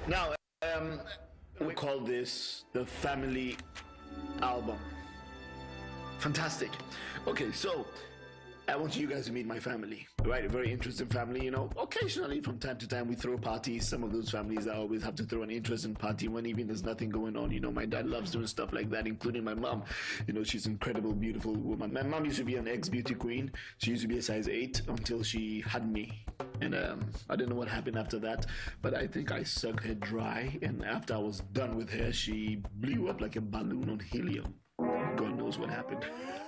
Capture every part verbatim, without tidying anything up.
Now, um, we call this the family album. Fantastic. Okay, so I want you guys to meet my family, right? A very interesting family, you know. Occasionally, from time to time, we throw parties. Some of those families, I always have to throw an interesting party when even there's nothing going on. You know, my dad loves doing stuff like that, including my mom. You know, she's an incredible, beautiful woman. My mom used to be an ex-beauty queen. She used to be a size eight until she had me. And um, I don't know what happened after that, but I think I sucked her dry. And after I was done with her, she blew up like a balloon on helium. God knows what happened.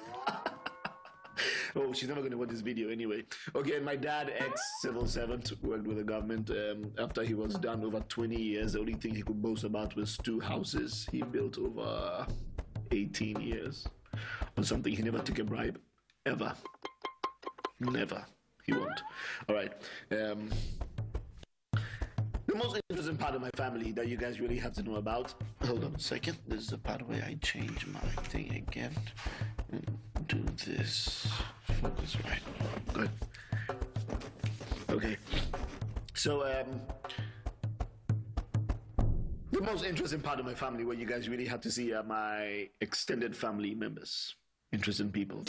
Oh, she's never going to watch this video anyway. Okay, and my dad, ex-civil servant, worked with the government. Um, after he was done over twenty years, the only thing he could boast about was two houses he built over eighteen years or something. He never took a bribe, ever. Never. He won't. All right. Um, the most interesting part of my family that you guys really have to know about. Hold on a second. This is the part where I change my thing again. Do this. Focus right. Good. Okay. So, um, the most interesting part of my family, where you guys really have to see, are my extended family members. Interesting people.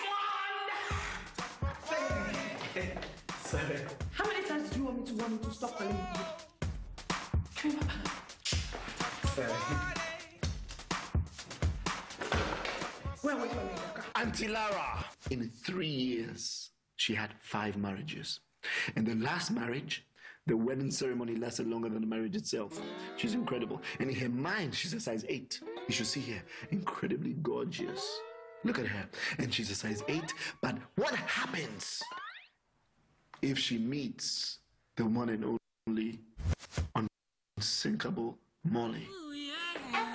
Sorry. How many times do you want me to want me to stop calling you? Sorry. Where was your name? Auntie Lara. In three years, she had five marriages. And the last marriage, the wedding ceremony lasted longer than the marriage itself. She's incredible. And in her mind, she's a size eight. You should see her. Incredibly gorgeous. Look at her. And she's a size eight. But what happens if she meets the one and only unsinkable Molly?